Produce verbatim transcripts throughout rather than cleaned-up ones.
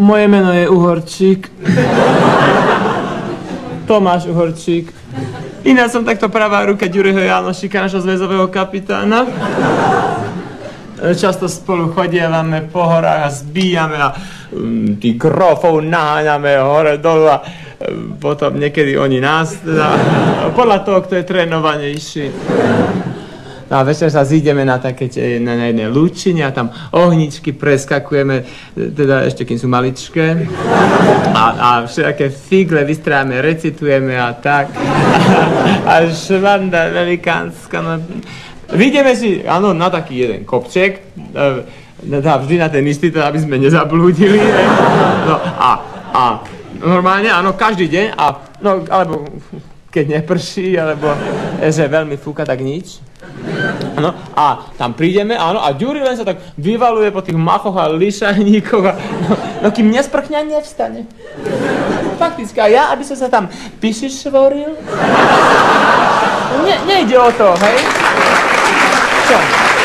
Moje meno je Uhorčík. Tomáš Uhorčík. Ináč som takto pravá ruka Ďuriho Jánošika, našho zväzového kapitána. Často spolu chodievame po horách a zbíjame a um, tých grofov naháňame hore dolu a um, potom niekedy oni nás, teda, podľa toho, kto je trénovanejší. No a večer sa zídeme na také na, na jednej lúčine a tam ohničky preskakujeme, teda ešte kým sú maličké. A, a všetké figle vystrávame, recitujeme a tak. A, a švanda velikánska. No. Vyjdeme si, áno, na taký jeden kopček, teda vždy na ten istý, teda aby sme nezablúdili. No a, a normálne, áno, každý deň, a, no, alebo keď neprší, alebo že veľmi fúka, tak nič. Áno, a tam prídeme, áno, a Ďuri len sa tak vyvaluje po tých machoch a lišajníkoch a no, no kým nesprchne, nevstane. Fakticky, a ja, aby som sa tam pišišvoril, ne, nejde o to, hej? Čo?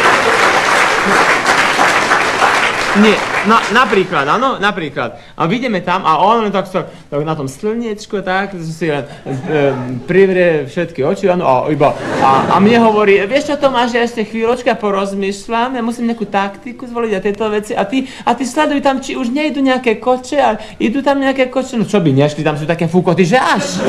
Nie, na, napríklad, áno, napríklad. A vidíme tam a on tak sa tak na tom slniečku, tak, si len e, privrie všetky oči, áno, a iba, a, a mne hovorí, vieš čo, Tomáš, ja ešte chvíľočka porozmýšľam, ja musím nejakú taktiku zvoliť a tieto veci, a ty, a ty sleduj tam, či už nejdu nejaké koče, a idú tam nejaké koče, no čo by nešli, tam sú také fúkoty, že až.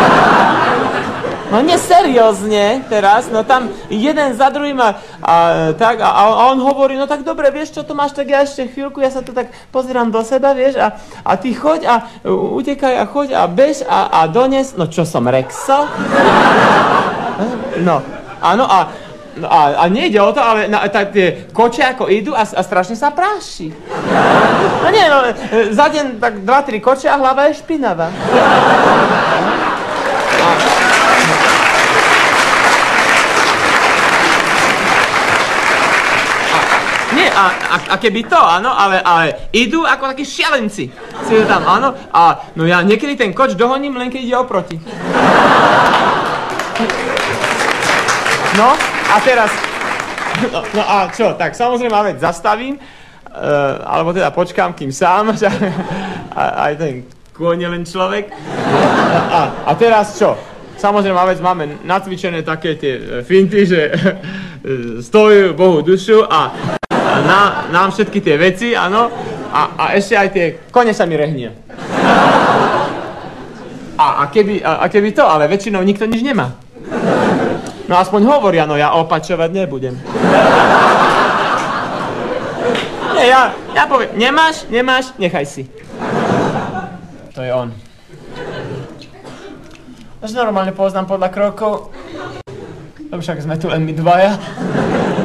No neseriózne teraz, no tam jeden za druhým a, a tak a, a on hovorí, no tak dobre, vieš čo, Tomáš, tak ja ešte chvíľku, ja sa tu tak pozerám do seba, vieš, a, a ty choď a utekaj a choď a bež a, a dones, no čo som, Rexo? No, áno, a, a, a nejde o to, ale na, tak tie koče ako idú a, a strašne sa práši. No nie, no, za deň tak dva, tri koče a hlava je špinavá. Nie, a, a, a keby to, áno, ale, ale idú ako takí šialenci. Si tam, áno, a no ja niekedy ten koč dohoním, len keď ide oproti. No, a teraz, no, no a čo, tak samozrejme, veď zastavím, uh, alebo teda počkám, kým sám, a, aj ten kôň je len človek. A, a teraz čo? Samozrejme, veď máme nacvičené také tie finty, že stojí Bohu dušu a Na, nám všetky tie veci, áno, a, a ešte aj tie kone sa mi rehnia. A, a, keby, a, a keby to, ale väčšinou nikto nič nemá. No aspoň hovoria, no ja opačovať nebudem. Nie, ja, ja poviem, nemáš, nemáš, nechaj si. To je on. Až normálne poznám podľa krokov, lebo však sme tu len my dvaja.